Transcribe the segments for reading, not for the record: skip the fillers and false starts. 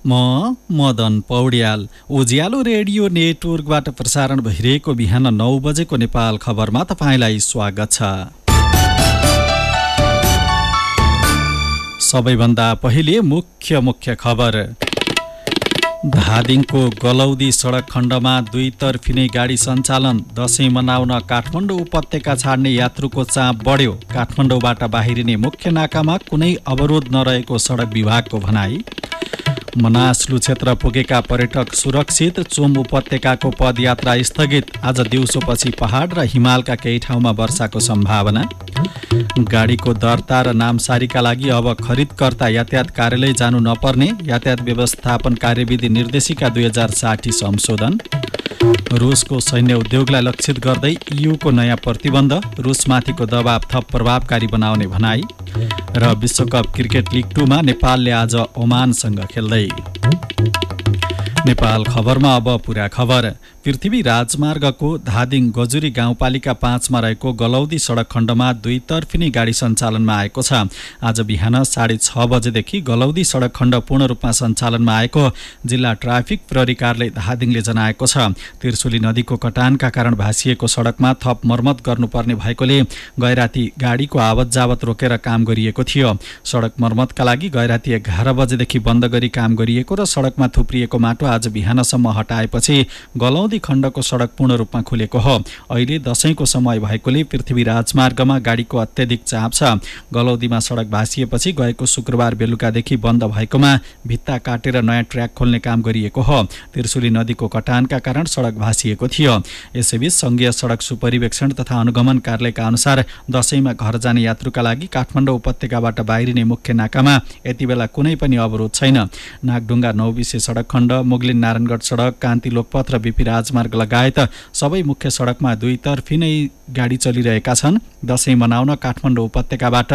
म मदन पौड्याल। उज्यालो रेडियो नेटवर्कबाट प्रसारण भइरहेको बिहान 9 बजेको नेपाल खबरमा तपाईँलाई स्वागत छ। सबैभन्दा पहिले मुख्य खबर। धादिङको गलौदी सडक खण्डमा दुईतर्फी नै गाडी सञ्चालन। दशैं मनाउन काठमाडौँ उपत्यका छाड्ने यात्रुको चाप बढ्यो। काठमाडौँबाट बाहिरिने मुख्य नाकामा कुनै अवरोध नरहेको सडक विभागको भनाई। मनासलु क्षेत्र पुगेका पर्यटक सुरक्षित। चुम उपत्यकाको पदयात्रा स्थगित। आज दिउँसोपछि पहाड र हिमालका केही ठाउँमा वर्षाको सम्भावना। गाडीको दर्ता र नामसारीका लागि अब खरिदकर्ता यातायात कार्यालय जानु नपर्ने। यातायात व्यवस्थापन कार्यविधि निर्देशिका 2060 संशोधन। रुसको सैन्य उद्योगलाई लक्षित गर्दै इयुको नयाँ प्रतिबन्ध। रुसमाथिको दबाव थप प्रभावकारी बनाउने भनाई। र विश्वकप क्रिकेट लिग 2 मा नेपालले आज ओमानसँग खेल्दै। नेपाल खबरमा अब पुरा खबर। पृथ्वी राजमार्गको धादिङ गजुरी गाउँपालिका 5 मा रहेको गलौदी सडक खण्डमा दुईतर्फी नै गाडी सञ्चालनमा आएको छ। आज बिहान 6:30 बजेदेखि गलौदी सडक खण्ड पूर्ण रूपमा सञ्चालनमा आएको जिल्ला ट्राफिक प्रहरी कार्यालय धादिङले जनाएको छ। त्रिशुली नदीको कटानका कारण भासिएको सडकमा थप मर्मत गर्नुपर्ने भएकोले गैराती गाडीको आवत जावत रोकेर काम गरिएको थियो। सडक मर्मतका लागि गैराती 11 बजेदेखि बन्द गरी काम गरिएको र सडकमा थुप्रिएको माटो आज बिहानसम्म हटाएपछि गलौदी खण्डको सडक पूर्ण रूपमा खुलेको हो। अहिले दशैंको समय भएकोले पृथ्वी राजमार्गमा गाडीको अत्याधिक चाप छ। गलौदीमा सडक भासिएपछि गएको शुक्रबार बेलुकादेखि बन्द भएकोमा भित्ता काटेर नयाँ ट्र्याक खोल्ने काम गरिएको हो। त्रिशुली नदीको कटानका कारण सडक भासिएको थियो। यसैबीच संघीय सडक सुपरिवेक्षण तथा अनुगमन कार्यालयका अनुसार दशैंमा घर जाने यात्रुका लागि काठमाडौँ उपत्यकाबाट बाहिरिने मुख्य नाकामा यति बेला कुनै पनि अवरोध छैन। नागढुङ्गा नौबिसे सडक खण्ड, मुगलिन नारायणगढ सडक, कान्ति लोकपथ र बिपी राजमार्ग लगायत सबै मुख्य सडकमा दुईतर्फी नै गाडी चलिरहेका छन्। दशैं मनाउन काठमाडौँ उपत्यकाबाट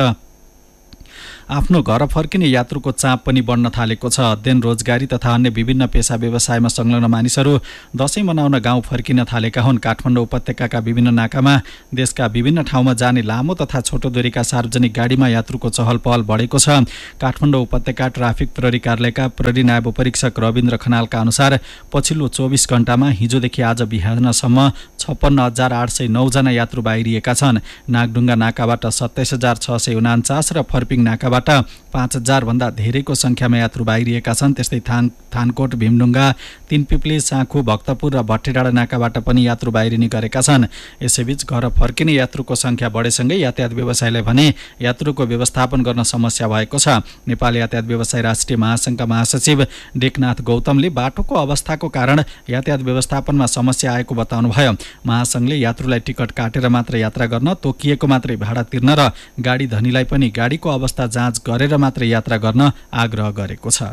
आफ्नो घर फर्किने यात्रुको चाप पनि बढ्न थालेको छ। अध्ययन, रोजगारी तथा अन्य विभिन्न पेशा व्यवसायमा संलग्न मानिसहरू दशैं मनाउन गाउँ फर्किन थालेका हुन्। काठमाडौँ उपत्यकाका विभिन्न नाकामा देशका विभिन्न ठाउँमा जाने लामो तथा छोटो दूरीका सार्वजनिक गाडीमा यात्रुको चहल पहल बढेको छ। काठमाडौँ उपत्यका ट्राफिक प्रहरी कार्यालयका प्रहरी नायब उपरीक्षक रविन्द्र खनालका अनुसार पछिल्लो 24 घण्टामा हिजोदेखि आज बिहानसम्म 56,809 जना यात्रु बाहिरिएका छन्। नागढुङ्गा नाकाबाट 27,649 र फर्पिङ नाकाबाट 5,000 भन्दा धेरैको संख्यामा यात्रु बाहिरिएका छन्। त्यस्तै थानकोट, भीमढुङ्गा, तीनपिप्ले, साँखु, भक्तपुर र भट्टेडाँडा नाकाबाट पनि यात्रु बाहिरिने गरेका छन्। यसैबीच घर फर्किने यात्रुको संख्या बढेसँगै यातायात व्यवसायलाई भने यात्रुको व्यवस्थापन गर्न समस्या भएको छ। नेपाल यातायात व्यवसाय राष्ट्रिय महासंघका महासचिव डेकनाथ गौतमले बाटोको अवस्थाको कारण यातायात व्यवस्थापनमा समस्या आएको बताउनुभयो। महासंघले यात्रुलाई टिकट काटेर मात्र यात्रा गर्न, तोकिएको मात्रै भाडा तिर्न र गाडी धनीलाई पनि गाडीको अवस्था जाँच गरेर मात्र यात्रा गर्न आग्रह गरेको छ।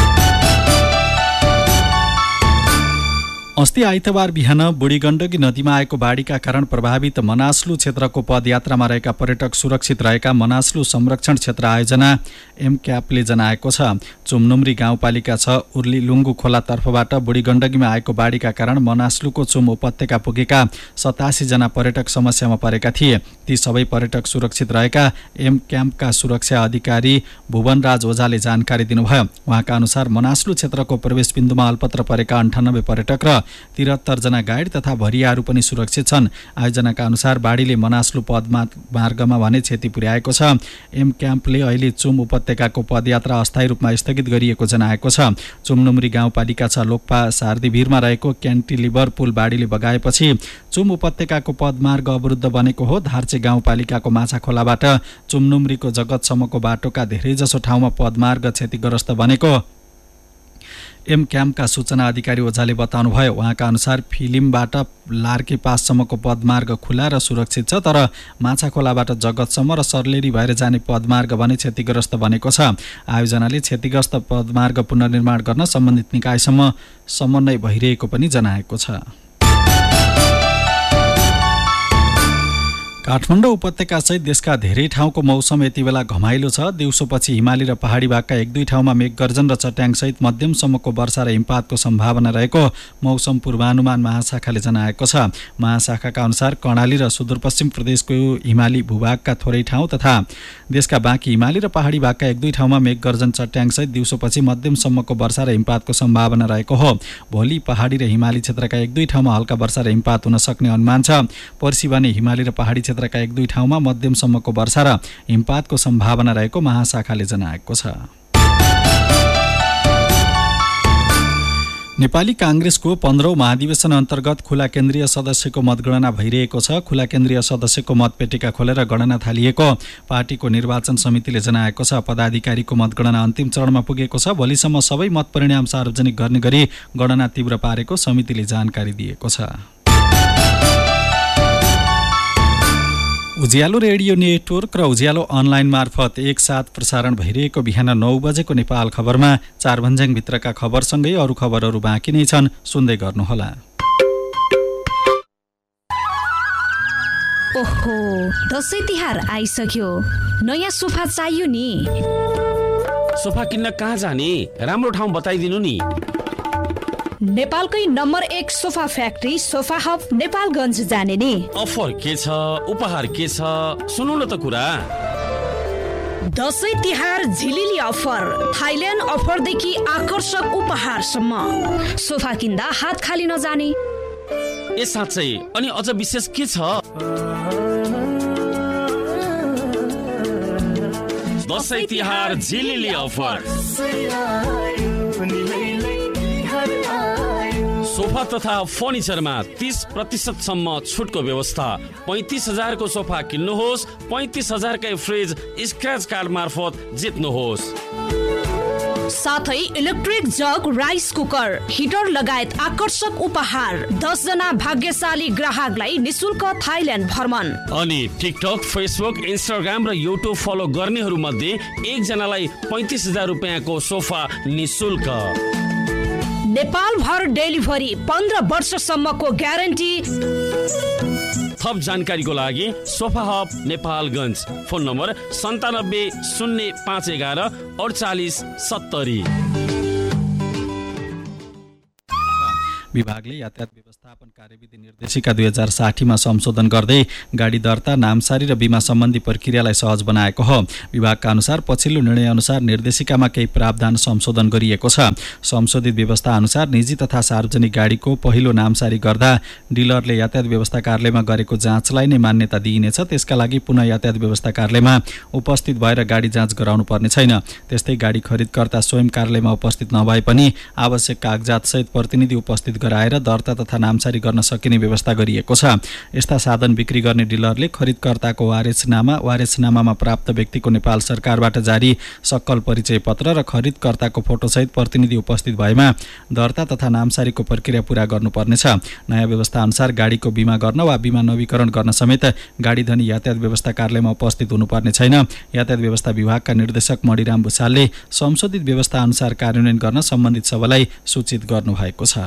अस्ति आइतबार बिहान बुढी गण्डकी नदीमा आएको बाढीका कारण प्रभावित मनासलु क्षेत्रको पदयात्रामा रहेका पर्यटक सुरक्षित रहेका मनासलु संरक्षण क्षेत्र आयोजना एमक्यापले जनाएको छ। चुमनुमरी गाउँपालिका 6 उर्ली लुङ्गु खोलातर्फबाट बुढी गण्डकीमा आएको बाढीका कारण मनासलुको चुम उपत्यका पुगेका 87 जना पर्यटक समस्यामा परेका थिए। ती सबै पर्यटक सुरक्षित रहेका एमक्याम्पका सुरक्षा अधिकारी भुवनराज ओझाले जानकारी दिनुभयो। उहाँका अनुसार मनासलु क्षेत्रको प्रवेश बिन्दुमा अल्पत्र परेका 98 पर्यटक र 73 जना गाइड तथा भरियाहरू पनि सुरक्षित छन्। आयोजनाका अनुसार बाढीले मनासलु पदमार्गमा भने क्षति पुर्याएको छ। एम क्याम्पले अहिले चुम उपत्यकाको पदयात्रा अस्थायी रूपमा स्थगित गरिएको जनाएको छ। चुमनुमरी गाउँपालिका 6 लोकपा सार्दीभिरमा रहेको क्यान्टिलिभर पुल बाढीले बगाएपछि चुम उपत्यकाको पदमार्ग अवरुद्ध बनेको हो। धार्चे गाउँपालिकाको माछाखोलाबाट चुमनुमरीको जगतसम्मको बाटोका धेरैजसो ठाउँमा पदमार्ग क्षतिग्रस्त बनेको एम क्याम्पका सूचना अधिकारी ओझाले बताउनुभयो। उहाँका अनुसार फिल्मबाट लार्के पाससम्मको पदमार्ग खुला र सुरक्षित छ, तर माछाखोलाबाट जगतसम्म र सर्लेरी भएर जाने पदमार्ग भने क्षतिग्रस्त बनेको छ। आयोजनाले क्षतिग्रस्त पदमार्ग पुनर्निर्माण गर्न सम्बन्धित निकायसम्म समन्वय भइरहेको पनि जनाएको छ। काठमाडौँ उपत्यकासहित देशका धेरै ठाउँको मौसम यति बेला घमाइलो छ। दिउँसोपछि हिमाली र पहाडी भागका 1-2 ठाउँमा मेघगर्जन र चट्याङसहित मध्यमसम्मको वर्षा र हिमपातको सम्भावना रहेको मौसम पूर्वानुमान महाशाखाले जनाएको छ। महाशाखाका अनुसार कर्णाली र सुदूरपश्चिम प्रदेशको हिमाली भूभागका थोरै ठाउँ तथा देशका बाँकी हिमाली र पहाडी भागका 1-2 ठाउँमा मेघगर्जन चट्याङसहित दिउँसोपछि मध्यमसम्मको वर्षा र हिमपातको सम्भावना रहेको हो। भोलि पहाडी र हिमाली क्षेत्रका 1-2 ठाउँमा हल्का वर्षा र हिमपात हुन सक्ने अनुमान छ। पर्सि भने हिमाली र पहाडी क्षेत्रका 1-2 ठाउँमा मध्यमसम्मको वर्षा र हिमपातको सम्भावना रहेको महाशाखाले जनाएको छ। नेपाली कांग्रेसको 15औं महाधिवेशन अन्तर्गत खुला केन्द्रीय सदस्यको मतगणना भइरहेको छ। खुला केन्द्रीय सदस्यको मतपेटिका खोलेर गणना थालिएको पार्टीको निर्वाचन समितिले जनाएको छ। पदाधिकारीको मतगणना अन्तिम चरणमा पुगेको छ। भोलिसम्म सबै मत परिणाम सार्वजनिक गर्ने गरी गणना तीव्र पारेको समितिले जानकारी दिएको छ। उज्यालो रेडियो नेटवर्क र उज्यालो अनलाइन मार्फत एकसाथ प्रसारण भइरहेको बिहान 9 बजेको नेपाल खबरमा चारभन्ज्याङभित्रका खबरसँगै अरू खबरहरू बाँकी नै छन्, सुन्दै गर्नुहोला। ओहो, दशैं तिहार आइसक्यो, नयाँ सोफा चाहियो नि। सोफा किन्न कहाँ जाने? राम्रो ठाउँ बताइदिनु नि। नेपालकै number 1 sofa factory sofa hub Nepalgunj जाने नि। अफर के छ, उपहार के छ, सुनौ न त कुरा। दशैं तिहार झिलिली अफर, थाइल्यान्ड अफरदेखि आकर्षक उपहारसम्म। सोफा किन्दा हात खाली नजाने। ए साँच्चै? अनि अझ विशेष के छ? दशैं तिहार झिलिली अफर। सोफा तथा फर्निचरमा 30% सम्म छुटको व्यवस्था। 35,000 को सोफा किन्नुहोस्, 35,000 कै फ्रिज स्क्रैच कार्ड मार्फत जित्नुहोस्। साथै electric jug, rice cooker, heater लगायत आकर्षक उपहार। 10 जना भाग्यशाली ग्राहकलाई निशुल्क थाइल्यान्ड भ्रमण। अनि टिकटक, फेसबुक, इन्स्टाग्राम र युट्युब फलो गर्नेहरू मध्ये 1 जनालाई 35,000 रुपैयाँको सोफा निशुल्क। नेपाल भर डेलिभरी, 15 वर्षसम्मको ग्यारेन्टी। थप जानकारीको लागि sofa hub Nepalgunj, phone number 97 0511 48 70। विभागले यातायात व्यवस्थापन कार्यविधि निर्देशिका 2060 मा संशोधन गर्दै गाडी दर्ता, नामसारी र बिमा सम्बन्धी प्रक्रियालाई सहज बनाएको हो। विभागका अनुसार पछिल्लो निर्णय अनुसार निर्देशिकामा केही प्रावधान संशोधन गरिएको छ। संशोधित व्यवस्था अनुसार निजी तथा सार्वजनिक गाडीको पहिलो नामसारी गर्दा डिलरले यातायात व्यवस्था कार्यालयमा गरेको जाँचलाई नै मान्यता दिइनेछ। त्यसका लागि पुनः यातायात व्यवस्था कार्यालयमा उपस्थित भएर गाडी जाँच गराउनु पर्ने छैन। त्यस्तै गाडी खरिदकर्ता स्वयं कार्यालयमा उपस्थित नभए पनि आवश्यक कागजात सहित प्रतिनिधि उपस्थित गराएर दर्ता तथा नामसारी गर्न सकिने व्यवस्था गरिएको छ। यस्ता साधन बिक्री गर्ने डिलरले खरिदकर्ताको वारेसनामामा प्राप्त व्यक्तिको नेपाल सरकारबाट जारी सक्कल परिचय पत्र र खरिदकर्ताको फोटोसहित प्रतिनिधि उपस्थित भएमा दर्ता तथा नामसारीको प्रक्रिया पूरा गर्नुपर्नेछ। नयाँ व्यवस्था अनुसार गाडीको बिमा गर्न वा बिमा नवीकरण गर्न समेत गाडी धनी यातायात व्यवस्था कार्यालयमा उपस्थित हुनुपर्ने छैन। यातायात व्यवस्था विभागका निर्देशक मणिराम भुसालले संशोधित व्यवस्था अनुसार कार्यान्वयन गर्न सम्बन्धित सबैलाई सूचित गर्नुभएको छ।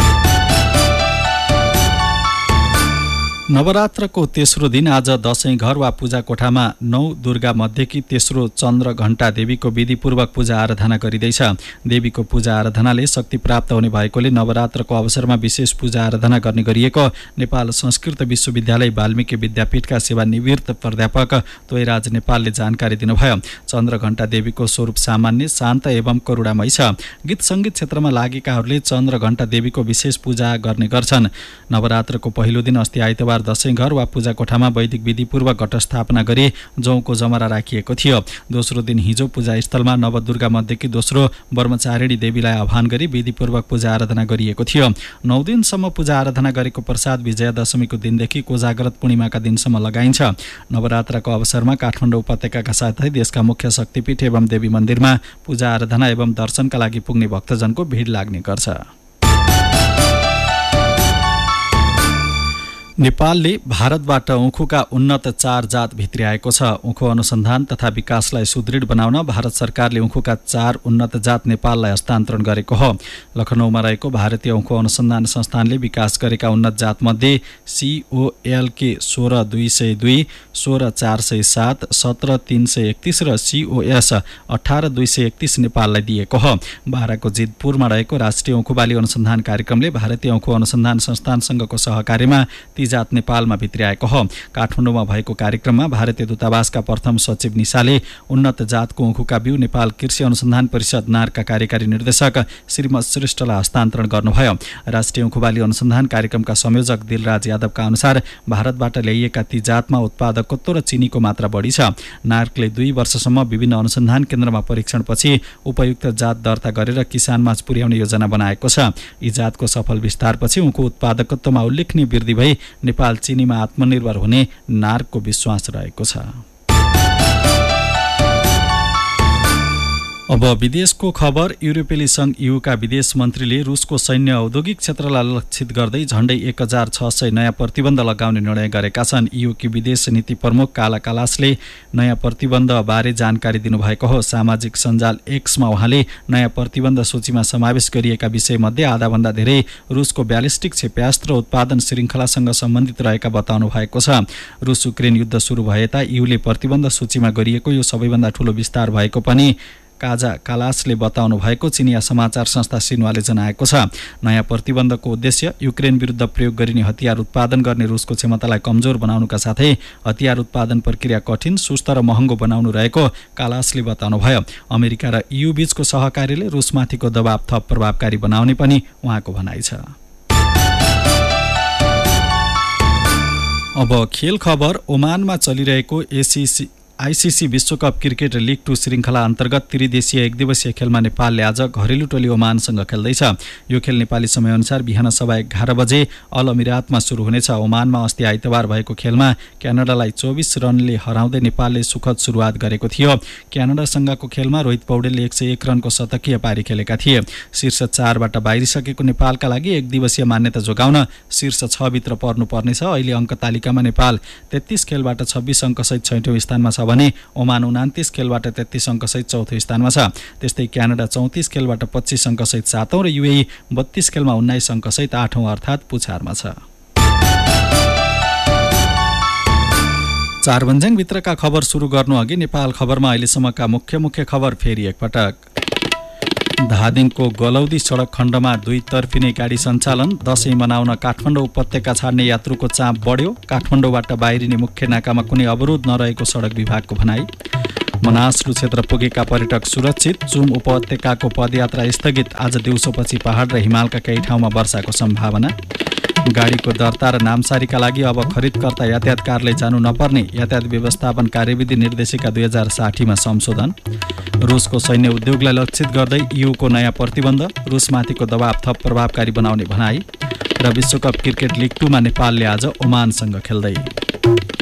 नवरात्रको तेस्रो दिन आज दशैं घर वा पूजा कोठामा 9 दुर्गा मध्येकी तेस्रो चन्द्र घण्टा देवीको विधिपूर्वक पूजा आराधना गरिँदैछ। देवीको पूजा आराधनाले शक्ति प्राप्त हुने भएकोले नवरात्रको अवसरमा विशेष पूजा आराधना गर्ने गरिएको नेपाल संस्कृत विश्वविद्यालय वाल्मीकि विद्यापीठका सेवानिवृत्त प्राध्यापक तोयराज नेपालले जानकारी दिनुभयो। चन्द्र घण्टा देवीको स्वरूप सामान्य, शान्त एवं करुणामय छ। गीत सङ्गीत क्षेत्रमा लागेकाहरूले चन्द्र घण्टा देवीको विशेष पूजा गर्ने गर्छन्। नवरात्रको पहिलो दिन अस्ति आइतबार दशैं घर वा पूजा कोठामा वैदिक विधिपूर्वक घटस्थापना गरी जौको जमरा राखिएको थियो। दोस्रो दिन हिजो पूजा स्थलमा नवदुर्गा मध्येकी दोस्रो ब्रह्मचारिणी देवीलाई आह्वान गरी विधिपूर्वक पूजा आराधना गरिएको थियो। 9 दिनसम्म पूजा आराधना गरेको प्रसाद विजयादशमीको दिनदेखि कोजाग्रत पूर्णिमाका दिनसम्म लगाइन्छ। नवरात्रको अवसरमा काठमाडौँ उपत्यकाका साथै देशका मुख्य शक्तिपीठ एवं देवी मन्दिरमा पूजा आराधना एवं दर्शनका लागि पुग्ने भक्तजनको भिड लाग्ने गर्छ। नेपालले भारतबाट उखुका उन्नत 4 जात भित्र्याएको छ। उखु अनुसन्धान तथा विकासलाई सुदृढ बनाउन भारत सरकारले उखुका 4 उन्नत जात नेपाललाई हस्तान्तरण गरेको हो। लखनऊमा रहेको भारतीय उखु अनुसन्धान संस्थानले विकास गरेका उन्नत जातमध्ये COLK 16202, 16407, 17331 र COS 18231 नेपाललाई दिएको हो। बाराको जितपुरमा रहेको राष्ट्रिय उखुबाली अनुसन्धान कार्यक्रमले भारतीय उखु अनुसन्धान संस्थानसँगको सहकार्यमा ती जात नेपालमा भित्र्याएको हो। काठमाडौँमा भएको कार्यक्रममा भारतीय दूतावासका प्रथम सचिव निशाले उन्नत जातको उखुका बिउ नेपाल कृषि अनुसन्धान परिषद नार्कका कार्यकारी निर्देशक श्रीमती श्रेष्ठलाई हस्तान्तरण गर्नुभयो। राष्ट्रिय उखुबाली अनुसन्धान कार्यक्रमका संयोजक दिलराज यादवका अनुसार भारतबाट ल्याइएका ती जातमा उत्पादकत्व र चिनीको मात्रा बढी छ। नार्कले 2 वर्षसम्म विभिन्न अनुसन्धान केन्द्रमा परीक्षणपछि उपयुक्त जात दर्ता गरेर किसानमाझ पुर्याउने योजना बनाएको छ। यी जातको सफल विस्तारपछि उखु उत्पादकत्वमा उल्लेखनीय वृद्धि भई नेपाल चिनीमा आत्मनिर्भर हुने नार्कको विश्वास रहेको छ। अब विदेशको खबर। युरोपेली संघ EUका विदेश मन्त्रीले रुसको सैन्य औद्योगिक क्षेत्रलाई लक्षित गर्दै झण्डै 1600 नयाँ प्रतिबन्ध लगाउने निर्णय गरेका छन्। EUकी विदेश नीति प्रमुख काला कालासले नयाँ प्रतिबन्धबारे जानकारी दिनुभएको हो। सामाजिक सञ्जाल Xमा उहाँले नयाँ प्रतिबन्ध सूचीमा समावेश गरिएका विषयमध्ये आधाभन्दा धेरै रुसको ब्यालिस्टिक क्षेप्यास्त्र उत्पादन श्रृङ्खलासँग सम्बन्धित रहेका बताउनु भएको छ। रुस युक्रेन युद्ध सुरु भए ता EUले प्रतिबन्ध सूचीमा गरिएको यो सबैभन्दा ठूलो विस्तार भएको पनि काजा कालासले बताउनु भएको चिनिया समाचार संस्था सिन्वाले जनाएको छ। नयाँ प्रतिबन्धको उद्देश्य युक्रेन विरुद्ध प्रयोग गरिने हतियार उत्पादन गर्ने रुसको क्षमतालाई कमजोर बनाउनुका साथै हतियार उत्पादन प्रक्रिया कठिन, सुस्त र महँगो बनाउनु रहेको कालासले बताउनुभयो। अमेरिका र EU बीचको सहकार्यले रुसमाथिको दबाव थप प्रभावकारी बनाउने पनि उहाँको भनाइ छ। अब खेल खबर। ओमानमा चलिरहेको ICC विश्वकप क्रिकेट लिग 2 श्रृङ्खला अन्तर्गत त्रिदेशीय एकदिवसीय खेलमा नेपालले आज घरेलु टोली ओमानसँग खेल्दैछ। यो खेल नेपाली समयअनुसार बिहान 11:15 बजे अल अमिरातमा सुरु हुनेछ। ओमानमा अस्ति आइतबार भएको खेलमा क्यानाडालाई 24 रनले हराउँदै नेपालले सुखद सुरुवात गरेको थियो। क्यानाडासँगको खेलमा रोहित पौडेलले 101 रनको शतकीय पारी खेलेका थिए। शीर्ष 4बाट बाहिरिसकेको नेपालका लागि एकदिवसीय मान्यता जोगाउन शीर्ष 6 भित्र पर्नुपर्नेछ। अहिले अङ्क तालिकामा नेपाल 33 खेलबाट 26 अङ्कसहित 6औं स्थानमा छ भने ओमान 29 खेलबाट 33 अङ्कसहित 4थो स्थानमा छ। त्यस्तै क्यानाडा 34 खेलबाट 25 अङ्कसहित 7औं र UAE 32 खेलमा 19 अङ्कसहित 8औं अर्थात् पुछारमा छ। चारभन्ज्याङ भित्रका खबर सुरु गर्नु अघि नेपाल खबरमा अहिलेसम्मका मुख्य खबर फेरि एकपटक। धादिङको गलौदी सडक खण्डमा 2 तर्फी नै गाडी सञ्चालन। दशैं मनाउन काठमाडौँ उपत्यका छाड्ने यात्रुको चाप बढ्यो। काठमाडौँबाट बाहिरिने मुख्य नाकामा कुनै अवरोध नरहेको सडक विभागको भनाई। मनासलु क्षेत्र पुगेका पर्यटक सुरक्षित। जुम उपत्यकाको पदयात्रा स्थगित। आज दिउँसोपछि पहाड र हिमालका केही ठाउँमा वर्षाको सम्भावना। गाडीको दर्ता र नामसारीका लागि अब खरिदकर्ता यातायात कार्यालय जानु नपर्ने यातायात व्यवस्थापन कार्यविधि निर्देशिका 2060मा संशोधन। रुसको सैन्य उद्योगलाई लक्षित गर्दै EUको नयाँ प्रतिबन्ध। रुसमाथिको दबाव थप प्रभावकारी बनाउने भनाई। र विश्वकप क्रिकेट लिग 2मा नेपालले आज ओमानसँग खेल्दै।